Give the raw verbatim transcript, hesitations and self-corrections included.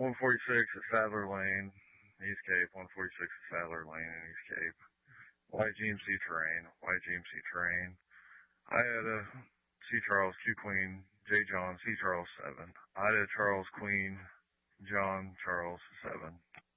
one forty-six at Sadler Lane, East Cape, one forty-six at Sadler Lane in East Cape. White G M C terrain, white G M C terrain. I had a C Charles, Q Queen, J John, C Charles seven. I had a Charles Queen, John Charles seven.